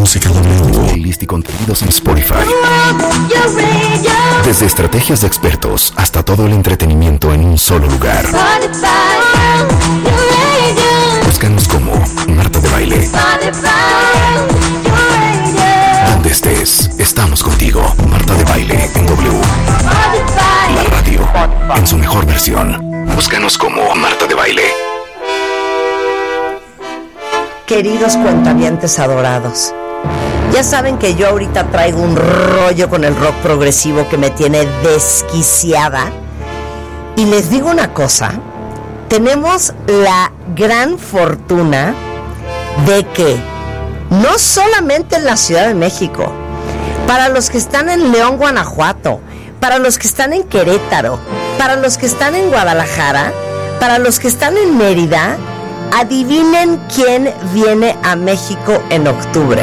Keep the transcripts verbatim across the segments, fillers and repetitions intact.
música W. Playlist y contenidos en Spotify. Desde estrategias de expertos hasta todo el entretenimiento en un solo lugar. Búscanos como Marta de Baile. Donde estés, estamos contigo. Marta de Baile en W. La radio en su mejor versión. Búscanos como Marta de Baile. Queridos cuentavientes adorados, ya saben que yo ahorita traigo un rollo con el rock progresivo que me tiene desquiciada. Y les digo una cosa, tenemos la gran fortuna de que no solamente en la Ciudad de México, para los que están en León, Guanajuato, para los que están en Querétaro, para los que están en Guadalajara, para los que están en Mérida, adivinen quién viene a México en octubre.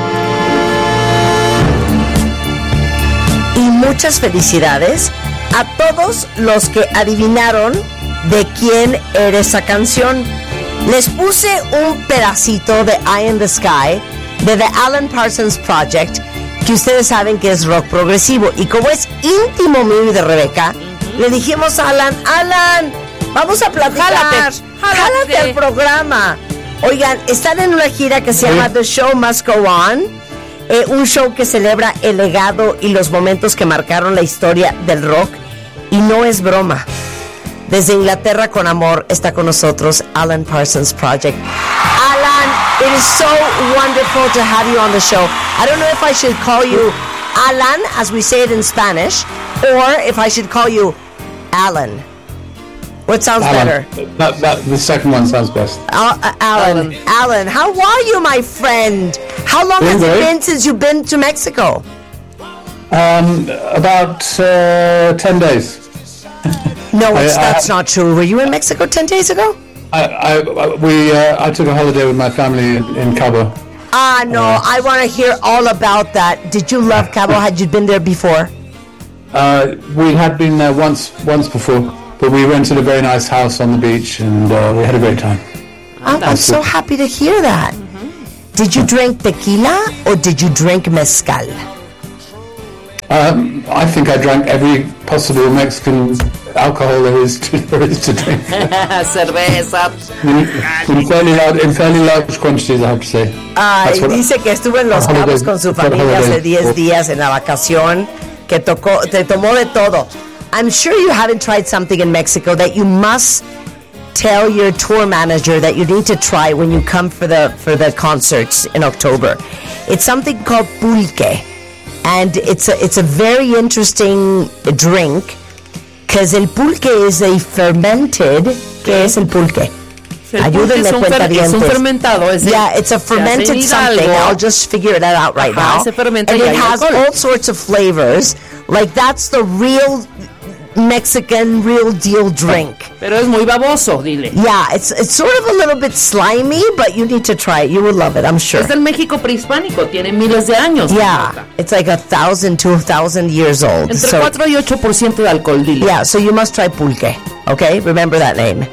Y muchas felicidades a todos los que adivinaron de quién era esa canción. Les puse un pedacito de Eye in the Sky de The Alan Parsons Project, que ustedes saben que es rock progresivo. Y como es íntimo mío y de Rebeca, le dijimos a Alan, Alan, vamos a platicar, jálate, jálate al programa. Oigan, están en una gira que se llama The Show Must Go On, eh, un show que celebra el legado y los momentos que marcaron la historia del rock, y no es broma. Desde Inglaterra con amor está con nosotros Alan Parsons Project. Alan, it is so wonderful to have you on the show. I don't know if I should call you Alan, as we say it in Spanish, or if I should call you Alan. What sounds Alan. better? That, that, the second one sounds best. Uh, uh, Alan, Alan, Alan, how are you, my friend? How long Doing has great. it been since you've been to Mexico? Um, about uh, ten days. No, it's, I- I- that's not true. Were you in Mexico ten days ago? I, I, we, uh, I took a holiday with my family in, in Cabo. Ah, no, Uh, I want to hear all about that. Did you love Cabo? Had you been there before? Uh, we had been there once, once before, but we rented a very nice house on the beach, and uh, we had a great time. I'm, I'm so happy to hear that. Did you drink tequila or did you drink mezcal? Um, I think I drank every possible Mexican alcohol there is to, there is to drink. Cerveza. in, in, fairly large, in fairly large quantities, I have to say. Ay, That's what- dice que estuvo en Los holiday- Cabos con su what familia hace holiday- diez días en la vacación, que tocó, te tomó de todo. I'm sure you haven't tried something in Mexico that you must tell your tour manager that you need to try when you come for the for the concerts in October. It's something called pulque, and it's a it's a very interesting drink because el pulque is a fermented. ¿Qué es el pulque? El Ayúdenme, pulque es un, fer- es un cuentavientes. fermentado. Es Yeah, it's a fermented something. I'll just figure that out right Ajá, now. se fermenta And y it hay has alcohol. all sorts of flavors. Like, that's the real Mexican, real deal drink. Pero es muy baboso, dile. Yeah, it's it's sort of a little bit slimy, but you need to try it. You will love it, I'm sure. Es del México prehispánico, tiene miles de años. Yeah, it's like a thousand, two thousand years old. Entre So, cuatro y ocho por ciento de alcohol, dile. yeah, so you must try pulque. Okay, remember that name.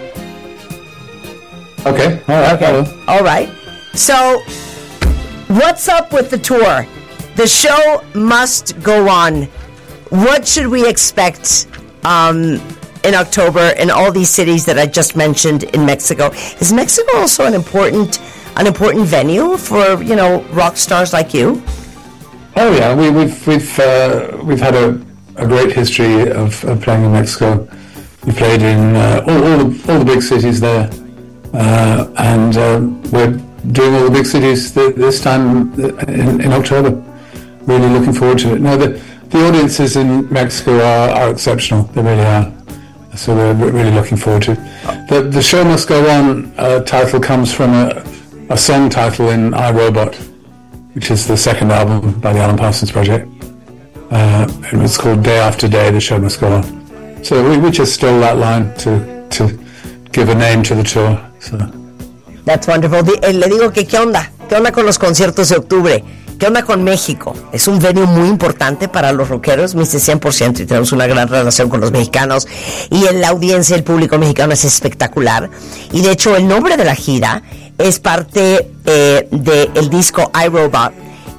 Okay, all right. I will. All right. So, what's up with the tour? The show must go on. What should we expect um, in October in all these cities that I just mentioned in Mexico? Is Mexico also an important, an important venue for, you know, rock stars like you? Oh yeah, we, we've we've uh, we've had a, a great history of, of playing in Mexico. We played in uh, all, all the all the big cities there, uh, and uh, we're doing all the big cities th- this time in, in October. Really looking forward to it. No, the the audiences in Mexico are, are exceptional. They really are. So we're re- really looking forward to it. The the Show Must Go On uh, title comes from a, a song title in iRobot, which is the second album by the Alan Parsons Project. Uh, it was called Day After Day, The Show Must Go On. So we, we just stole that line to to give a name to the tour. So. That's wonderful. Di- eh, le digo que qué onda, qué onda con los conciertos de octubre, qué onda con México. Es un venue muy importante para los rockeros, me dice cien por ciento, y tenemos una gran relación con los mexicanos, y en la audiencia el público mexicano es espectacular. Y de hecho el nombre de la gira es parte eh, del disco iRobot,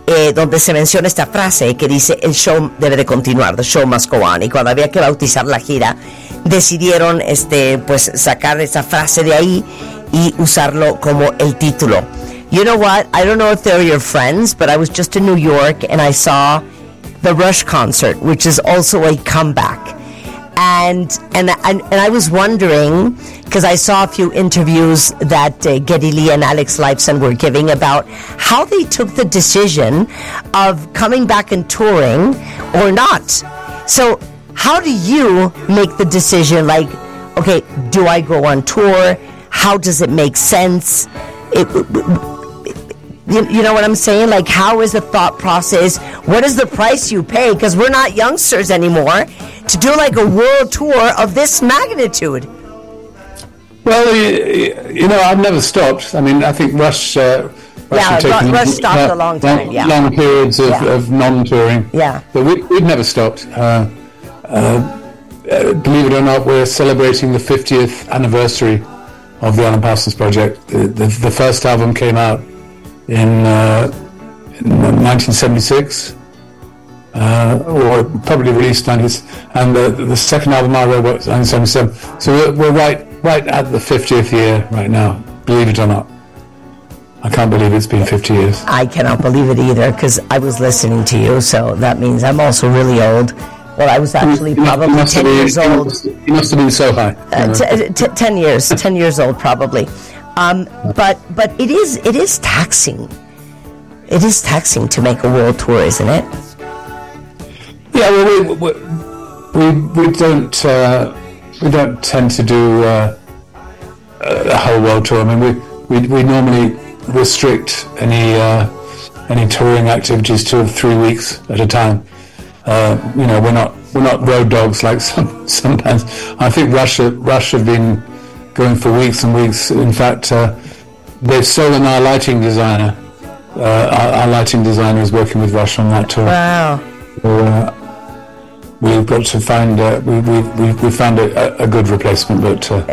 eh, donde se menciona esta frase que dice el show debe de continuar, the show must go on. Y cuando había que bautizar la gira, decidieron este, pues sacar esa frase de ahí y usarlo como el título. You know what? I don't know if they're your friends, but I was just in New York and I saw the Rush concert, which is also a comeback. And and and, and I was wondering, because I saw a few interviews that uh, Geddy Lee and Alex Lifeson were giving about how they took the decision of coming back and touring or not. So how do you make the decision? Like, okay, do I go on tour? How does it make sense? It, You, you know what I'm saying? Like, how is the thought process? What is the price you pay? Because we're not youngsters anymore to do like a world tour of this magnitude. Well, you, you know, I've never stopped. I mean, I think Rush... Uh, Rush yeah, taken, Rush stopped uh, a long time, long, yeah. Long periods of, yeah. of non-touring. Yeah. But we, we've never stopped. Uh, uh, uh, believe it or not, we're celebrating the fiftieth anniversary of the Alan Parsons Project. The, the, the first album came out in, uh, in nineteen seventy-six, uh, or probably released nineties, and the, the second album I wrote was nineteen seventy-seven. So we're, we're right, right at the fiftieth year right now, believe it or not. I can't believe it's been fifty years. I cannot believe it either, because I was listening to you, so that means I'm also really old. Well, I was actually you probably must ten been, years you old. Must, you must have been so high. Uh, t- t- ten years, ten years old probably. Um, but but it is it is taxing. It is taxing to make a world tour, isn't it? Yeah, well, we we we, we don't uh, we don't tend to do uh, a whole world tour. I mean, we we, we normally restrict any uh, any touring activities to three weeks at a time. Uh, you know, we're not we're not road dogs like some some bands. I think Rush Rush have been going for weeks and weeks. In fact, uh, they've stolen our lighting designer. Uh, our, our lighting designer is working with Rush on that tour. Wow. So, uh, we've got to find uh, we we we we found a, a good replacement, but uh,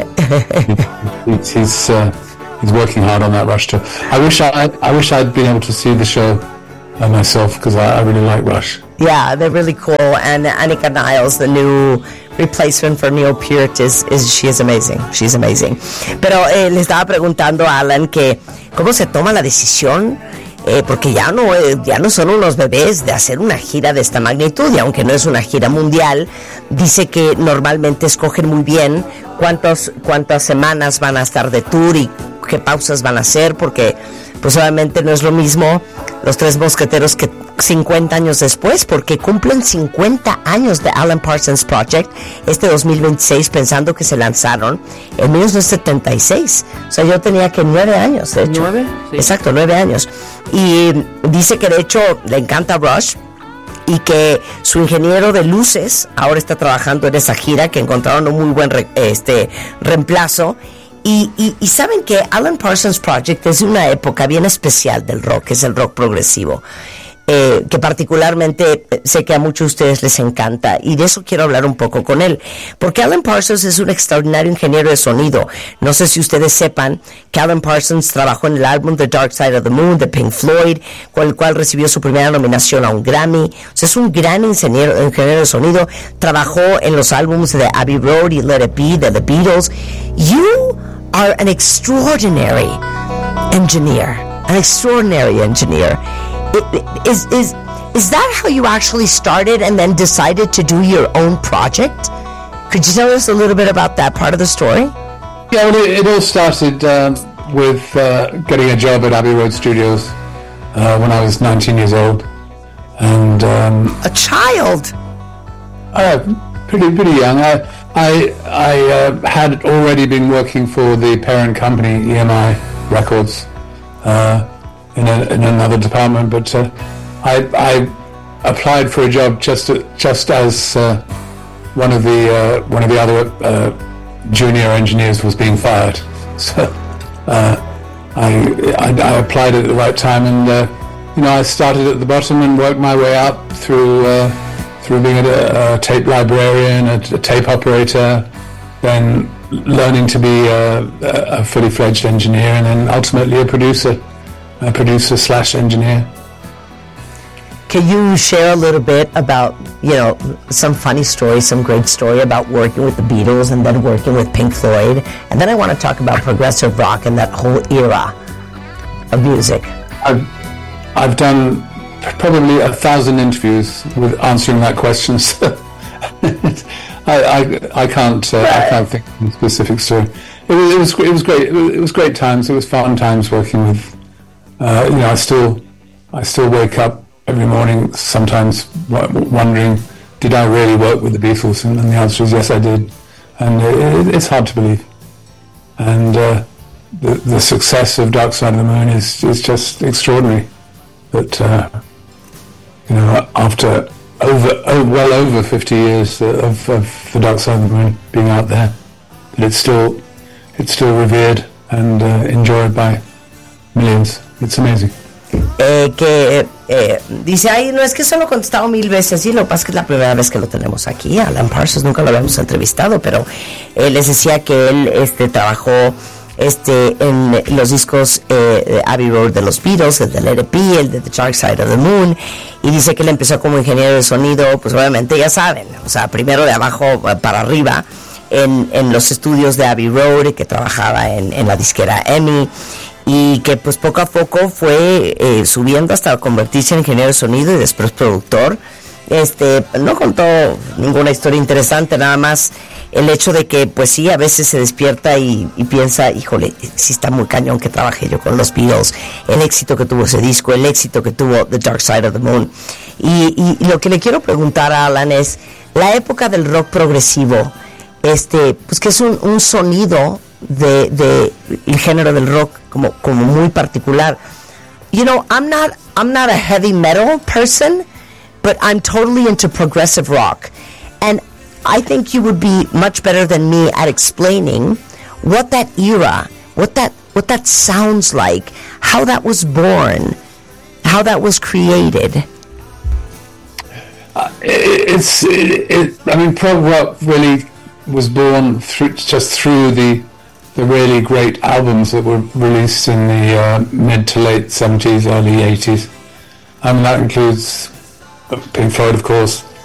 he, he's uh, he's working hard on that Rush tour. I wish I I wish I'd been able to see the show uh, myself, because I, I really like Rush. Yeah, they're really cool. And Annika Niles, the new replacement for Neil Peart, is, is she is amazing. She's amazing. Pero eh, le estaba preguntando a Alan que cómo se toma la decisión, eh, porque ya no, eh, ya no son unos bebés de hacer una gira de esta magnitud, y aunque no es una gira mundial, dice que normalmente escogen muy bien cuántos, cuántas semanas van a estar de tour y qué pausas van a hacer, porque pues obviamente no es lo mismo Los Tres Mosqueteros que cincuenta años después, porque cumplen cincuenta años de Alan Parsons Project este dos mil veintiséis, pensando que se lanzaron en mil novecientos setenta y seis. O sea, yo tenía que nueve años, de hecho. ¿Nueve? Sí. Exacto, nueve años. Y dice que de hecho le encanta Rush y que su ingeniero de luces ahora está trabajando en esa gira, que encontraron un muy buen re, este, reemplazo. Y, y, y saben que Alan Parsons Project es una época bien especial del rock, es el rock progresivo, eh, que particularmente sé que a muchos de ustedes les encanta, y de eso quiero hablar un poco con él, porque Alan Parsons es un extraordinario ingeniero de sonido. No sé si ustedes sepan que Alan Parsons trabajó en el álbum The Dark Side of the Moon de Pink Floyd, con el cual recibió su primera nominación a un Grammy. O sea, es un gran ingeniero, ingeniero de sonido. Trabajó en los álbumes de Abbey Road y Let It Be de The Beatles. You are an extraordinary engineer, an extraordinary engineer. Is is is that how you actually started and then decided to do your own project? Could you tell us a little bit about that part of the story? Yeah, well, it, it all started um, with uh, getting a job at Abbey Road Studios uh, when I was nineteen years old, and um, a child. Uh, pretty pretty young. I I, I uh, had already been working for the parent company, E M I Records, uh, in, a, in another department, but uh, I, I applied for a job just to, just as uh, one of the uh, one of the other uh, junior engineers was being fired. So uh, I, I I applied at the right time, and uh, you know I started at the bottom and worked my way up through. Uh, through being a, a tape librarian, a, a tape operator, then learning to be a, a fully fledged engineer, and then ultimately a producer, a producer slash engineer. can you share a little bit about, you know, some funny story, some great story about working with the Beatles and then working with Pink Floyd? And then I want to talk about progressive rock and that whole era of music. I've, I've done probably a thousand interviews with answering that question. So I, I, I can't uh, I can't think of a specific story. It was it was, it was great. It was, it was great times. It was fun times working with. Uh, you know, I still I still wake up every morning sometimes w- wondering, did I really work with the Beatles? And, and the answer is yes, I did. And it, it's hard to believe. And uh, the the success of Dark Side of the Moon is is just extraordinary. But uh, you know, after over oh, well over fifty years of, of the Dark Side of the Moon being out there, that it's still it's still revered and uh, enjoyed by millions. It's amazing. Eh, que eh, dice, ay, no es que se lo he contestado mil veces, sí, lo que pasa es que es la primera vez que lo tenemos aquí. Alan Parsons nunca lo habíamos entrevistado, pero eh, les decía que él este, trabajó este, en los discos eh, de Abbey Road de los Beatles, el de Let It Be, el de The Dark Side of the Moon, y dice que él empezó como ingeniero de sonido, pues obviamente ya saben, o sea, primero de abajo para arriba, en, en los estudios de Abbey Road, que trabajaba en, en la disquera EMI, y que pues poco a poco fue eh, subiendo hasta convertirse en ingeniero de sonido y después productor. Este, no contó ninguna historia interesante, nada más el hecho de que pues sí, a veces se despierta y, y piensa, híjole, sí está muy cañón que trabajé yo con los Beatles, el éxito que tuvo ese disco, el éxito que tuvo The Dark Side of the Moon. Y, y, y lo que le quiero preguntar a Alan es, la época del rock progresivo, este, pues que es un, un sonido de, de el género del rock como, como muy particular. You know, I'm not, I'm not a heavy metal person, but I'm totally into progressive rock. And I think you would be much better than me at explaining what that era, what that, what that sounds like, how that was born, how that was created. Uh, it, it's, it, it, I mean, prog rock really was born through, just through the the really great albums that were released in the uh, mid to late seventies, early eighties. I mean, that includes Pink Floyd, of course,